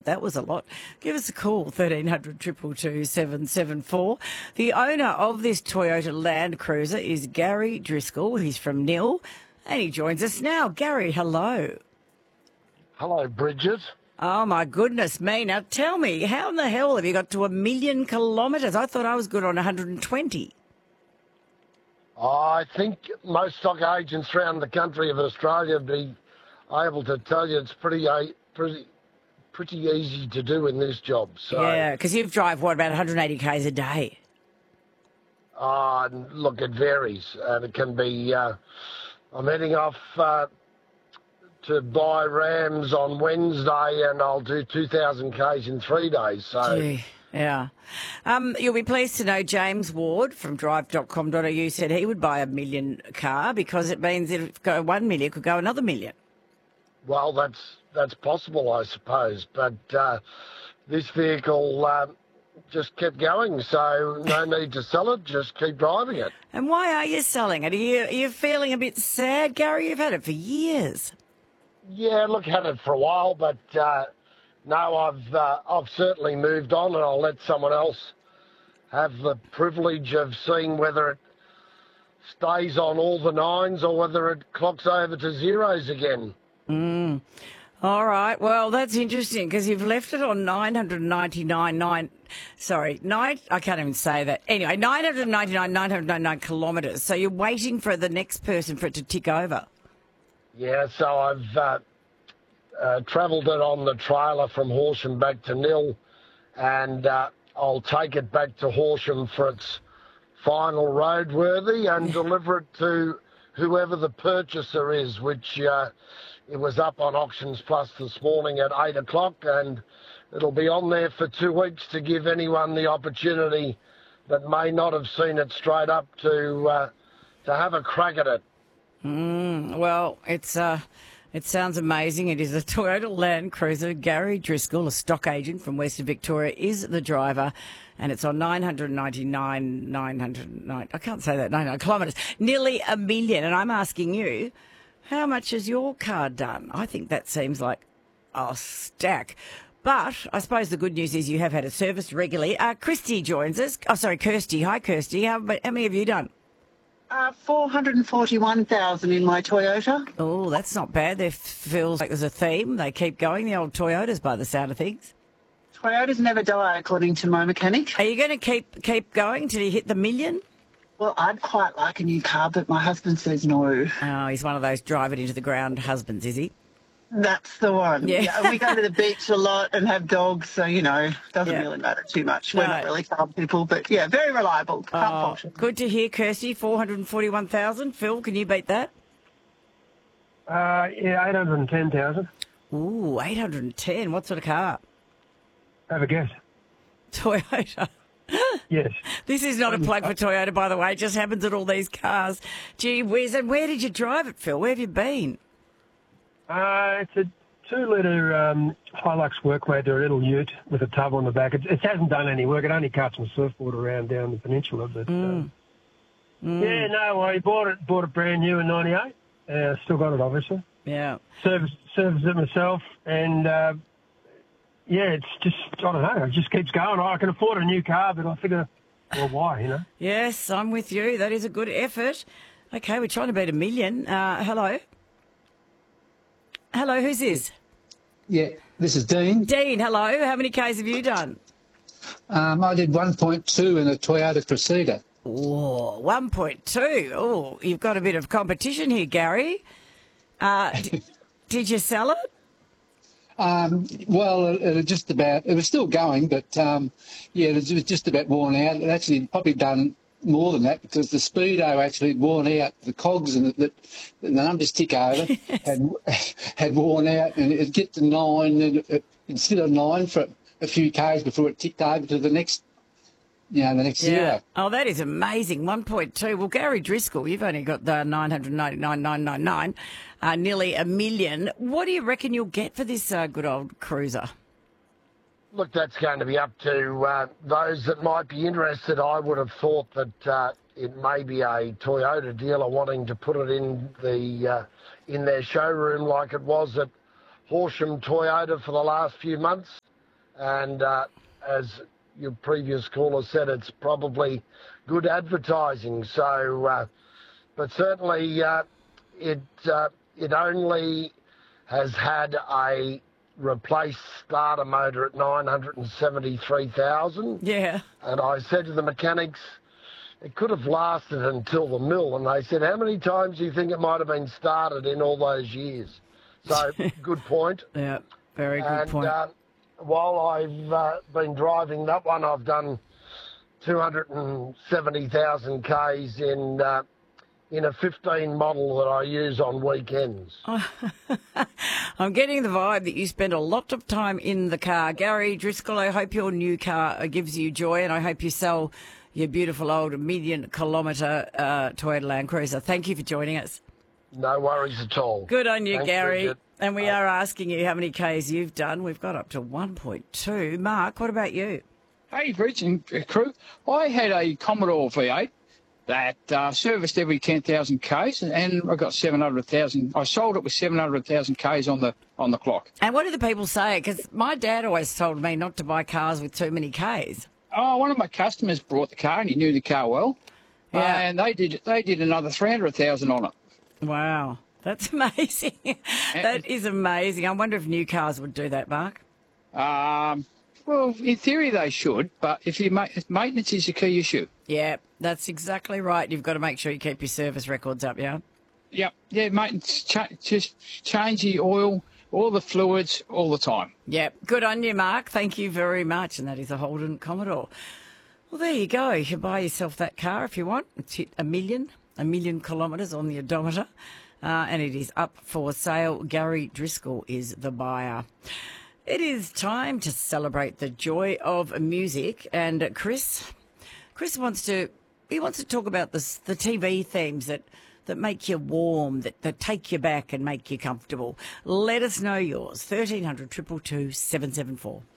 That was a lot. Give us a call, 1300 222 774. The owner of this Toyota Land Cruiser is Gary Driscoll. He's from Nil, and he joins us now. Gary, hello. Hello, Bridget. Oh, my goodness me. Now, tell me, how in the hell have you got to 1,000,000 kilometres? I thought I was good on 120. I think most stock agents around the country of Australia would be able to tell you it's pretty easy to do in this job. So, Yeah, because you drive, what, about 180 k's a day? look, it varies. And it can be, I'm heading off to buy Rams on Wednesday and I'll do 2,000 k's in 3 days. So. Gee, yeah. You'll be pleased to know James Ward from drive.com.au said he would buy a million car because it means if it go 1 million, it could go another million. Well, that's possible, I suppose. But this vehicle just kept going, so no need to sell it. Just keep driving it. And why are you selling it? Are you feeling a bit sad, Gary? You've had it for years. Yeah, look, had it for a while, but no, I've certainly moved on, and I'll let someone else have the privilege of seeing whether it stays on all the nines or whether it clocks over to zeros again. All right. Well, that's interesting because you've left it on 999 I can't even say that. Anyway, 999 kilometres. So you're waiting for the next person for it to tick over. Yeah, so I've travelled it on the trailer from Horsham back to Nil, and I'll take it back to Horsham for its final roadworthy and deliver it to whoever the purchaser is, which it was up on Auctions Plus this morning at 8 o'clock, and it'll be on there for 2 weeks to give anyone the opportunity that may not have seen it straight up to have a crack at it. Well, it sounds amazing. It is a Toyota Land Cruiser. Gary Driscoll, a stock agent from Western Victoria, is the driver, and it's on 909 I can't say that, 99 kilometres, nearly 1 million. And I'm asking you, how much has your car done? I think that seems like a stack. But I suppose the good news is you have had it serviced regularly. Christy joins us. Oh, sorry, Kirsty. Hi, Kirsty. How many have you done? 441,000 in my Toyota. Oh, that's not bad. There feels like there's a theme. They keep going, the old Toyotas, by the sound of things. Toyotas never die, according to my mechanic. Are you going to keep going till you hit the million? Well, I'd quite like a new car, but my husband says no. Oh, he's one of those drive it into the ground husbands, is he? That's the one. Yeah, we go to the beach a lot and have dogs, so, doesn't really matter too much. We're not really car people, but, yeah, very reliable. Can't fault it. Good to hear, Kirsty. 441,000. Phil, can you beat that? Yeah, 810,000. Ooh, 810. What sort of car? Have a guess. Toyota. Yes. This is not a plug for Toyota, by the way. It just happens at all these cars. Gee whiz. And where did you drive it, Phil? Where have you been? It's a 2-litre Hilux Workmate, a little ute with a tub on the back. It hasn't done any work. It only cuts some surfboard around down the peninsula. But yeah, no, I bought it brand new in '98. Still got it, obviously. Yeah. Serviced it myself, and yeah, it's just, I don't know, it just keeps going. I can afford a new car, but I figure, well, why, Yes, I'm with you. That is a good effort. Okay, we're trying to beat 1 million. Hello. Hello, who's this? Yeah, this is Dean. Dean, hello. How many Ks have you done? I did 1.2 in a Toyota Cressida. Oh, 1.2. Oh, you've got a bit of competition here, Gary. Did you sell it? Well, it was still going, but it was just about worn out. It actually probably done more than that because the speedo actually had worn out. The cogs and the numbers tick over had worn out, and it'd get to 9, and instead of 9 for a few k's before it ticked over to the next, the next zero. Oh, that is amazing. 1.2. Well, Gary Driscoll, you've only got the 999,999, nearly 1 million. What do you reckon you'll get for this good old cruiser? Look, that's going to be up to those that might be interested. I would have thought that it may be a Toyota dealer wanting to put it in their showroom like it was at Horsham Toyota for the last few months. And as your previous caller said, it's probably good advertising. So, but certainly it only has had a replaced starter motor at 973,000. Yeah. And I said to the mechanics, it could have lasted until the mill. And they said, how many times do you think it might have been started in all those years? So, good point. Yeah, very good point. While I've been driving that one, I've done 270,000 Ks in a 15 model that I use on weekends. I'm getting the vibe that you spend a lot of time in the car. Gary Driscoll, I hope your new car gives you joy, and I hope you sell your beautiful old 1 million kilometre Toyota Land Cruiser. Thank you for joining us. No worries at all. Good on you, Thanks, Gary. Bridget. And we are asking you how many Ks you've done. We've got up to 1.2. Mark, what about you? Hey, Rich and crew. I had a Commodore V8 that serviced every 10,000 Ks, and I got 700,000. I sold it with 700,000 Ks on the clock. And what do the people say? Because my dad always told me not to buy cars with too many Ks. Oh, one of my customers brought the car, and he knew the car well. Yeah. And they did another 300,000 on it. Wow. That's amazing. That is amazing. I wonder if new cars would do that, Mark. Well, in theory they should, but if maintenance is a key issue. Yeah, that's exactly right. You've got to make sure you keep your service records up, yeah? Yep. Yeah, maintenance, just change the oil, all the fluids, all the time. Yep. Good on you, Mark. Thank you very much. And that is a Holden Commodore. Well, there you go. You can buy yourself that car if you want. It's hit 1 million kilometres on the odometer. And it is up for sale. Gary Driscoll is the buyer. It is time to celebrate the joy of music. And Chris wants to talk about the TV themes that make you warm, that take you back and make you comfortable. Let us know yours. 1300 222 774.